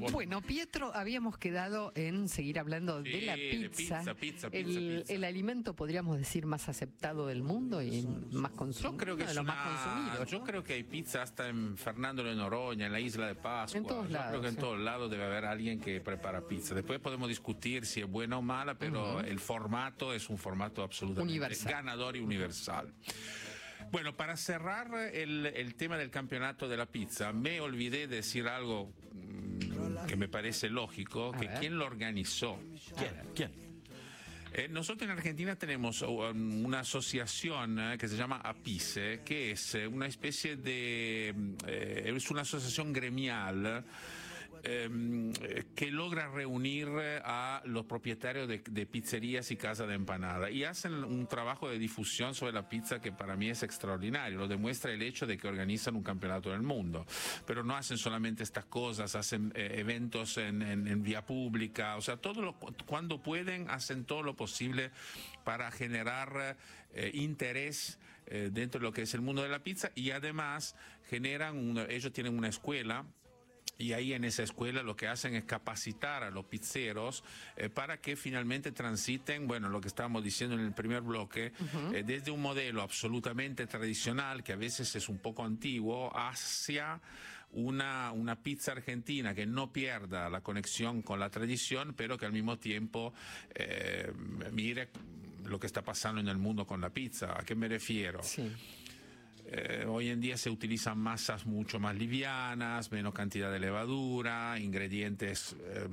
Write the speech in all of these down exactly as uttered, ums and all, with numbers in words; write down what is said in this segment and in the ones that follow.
Bueno, Pietro, habíamos quedado en seguir hablando de Sí, la de pizza. pizza, pizza, el, pizza, pizza. el alimento, podríamos decir, más aceptado del mundo y más consumido. Yo creo que de es los una- más consumidos. Yo ¿no? creo que hay pizza hasta en Fernando de Noroña, en la isla de Pascua. En todos yo lados, creo que en sí. todos lados debe haber alguien que prepara pizza. Después podemos discutir si es buena o mala, pero Uh-huh. el formato es un formato absolutamente Universal. ganador y universal. Bueno, para cerrar el, el tema del campeonato de la pizza, me olvidé de decir algo mm, que me parece lógico, A que ver. quién lo organizó. ¿Quién? ¿Quién? Eh, nosotros en Argentina tenemos um, una asociación eh, que se llama APICE, que es eh, una especie de, eh, es una asociación gremial eh, que logra reunir a los propietarios de, de pizzerías y casas de empanada y hacen un trabajo de difusión sobre la pizza que para mí es extraordinario. Lo demuestra el hecho de que organizan un campeonato del mundo, pero no hacen solamente estas cosas, hacen eh, eventos en, en, en vía pública, o sea, todo lo, cuando pueden hacen todo lo posible para generar eh, interés eh, dentro de lo que es el mundo de la pizza, y además generan una, ellos tienen una escuela. Y ahí en esa escuela lo que hacen es capacitar a los pizzeros eh, para que finalmente transiten, bueno, lo que estábamos diciendo en el primer bloque, uh-huh. eh, desde un modelo absolutamente tradicional, que a veces es un poco antiguo, hacia una, una pizza argentina que no pierda la conexión con la tradición, pero que al mismo tiempo eh, mire lo que está pasando en el mundo con la pizza. ¿A qué me refiero? Sí. Eh, hoy en día se utilizan masas mucho más livianas, menos cantidad de levadura, ingredientes eh,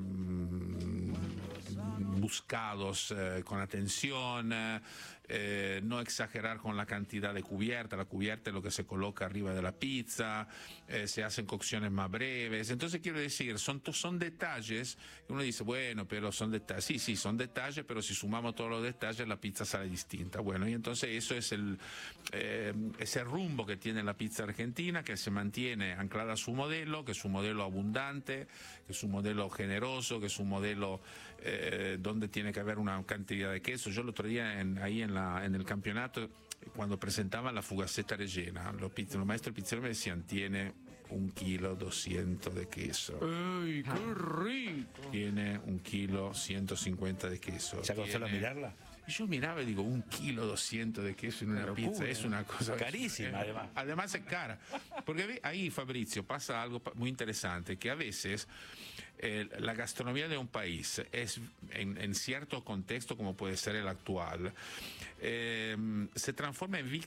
buscados eh, con atención, eh, no exagerar con la cantidad de cubierta. La cubierta es lo que se coloca arriba de la pizza, eh, se hacen cocciones más breves. Entonces quiero decir, son, son detalles que uno dice, bueno, pero son detalles. Sí, sí, son detalles, pero si sumamos todos los detalles la pizza sale distinta. Bueno, y entonces eso es el eh, ese rumbo que tiene la pizza argentina, que se mantiene anclada a su modelo, que es un modelo abundante, que es un modelo generoso, que es un modelo eh, donde tiene que haber una cantidad de queso. Yo el otro día en, ahí en, la, en el campeonato, cuando presentaban la fugaceta rellena, los, pizz, los maestros pizzeros me decían, tiene un kilo doscientos de queso. ¡Ay, qué rico! Tiene un kilo ciento cincuenta de queso. ¿Se acostó a mirarla? Y yo miraba y digo, un kilo doscientos de queso en una Una pizza locura. es una cosa Carísima, eh, además. Además es cara. Porque ahí, Fabrizio, pasa algo muy interesante, que a veces eh, la gastronomía de un país es, en, en cierto contexto, como puede ser el actual, eh, se transforma en